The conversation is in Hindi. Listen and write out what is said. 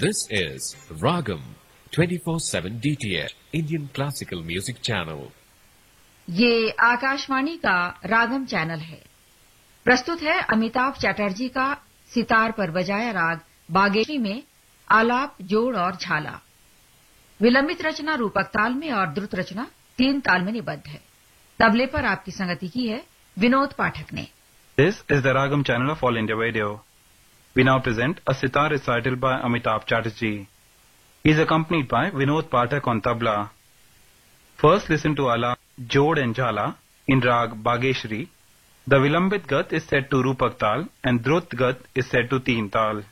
This is Ragam 24/7 DTH Indian Classical Music Channel. ये आकाशवाणी का रागम चैनल है। प्रस्तुत है अमिताभ चटर्जी का सितार पर बजाया राग बागेश्वरी में आलाप, जोड़ और झाला। विलंबित रचना रूपक ताल में और द्रुत रचना 3 ताल में निबद्ध है। तबले पर आपकी संगति की है विनोद पाठक ने। This is the Ragam channel of All India Radio. We now present a sitar recital by Amitabh Chatterjee. He is accompanied by Vinod Pathak on tabla. First listen to Ala, Jod and Jhala in Rag Bageshri. The Vilambit Gat is set to Rupak Tal and Drut Gat is set to Teen Tal.